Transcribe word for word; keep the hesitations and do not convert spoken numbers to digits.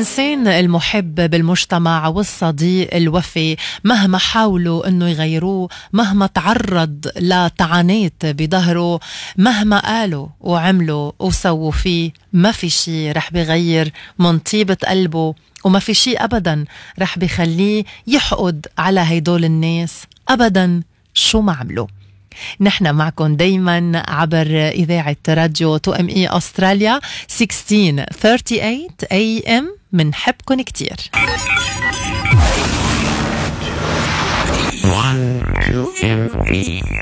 الإنسان المحب بالمجتمع والصديق الوفي مهما حاولوا أنه يغيروه، مهما تعرض لطعنات بظهره، مهما قالوا وعملوا وسووا فيه، ما في شي رح بيغير من طيبة قلبه، وما في شي أبدا رح بيخليه يحقد على هيدول الناس أبدا شو ما عملوا. نحن معكم دايما عبر إذاعة راديو تو ام اي أستراليا ستة عشر ثمانية وثلاثين اي ام. منحبكن كتير. one, two, three.